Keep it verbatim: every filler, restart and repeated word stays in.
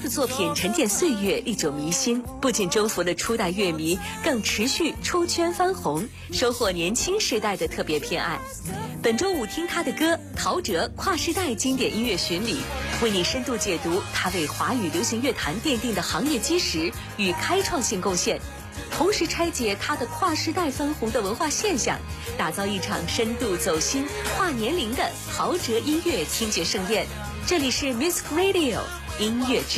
的作品沉淀岁月，历久弥新，不仅征服了初代乐迷，更持续出圈翻红，收获年轻时代的特别偏爱。本周五听他的歌，陶喆跨世代经典音乐巡礼，为你深度解读他为华语流行乐坛奠定的行业基石与开创性贡献，同时拆解他的跨世代翻红的文化现象，打造一场深度走心、跨年龄的陶喆音乐听觉盛宴。这里是 Music Radio 音乐之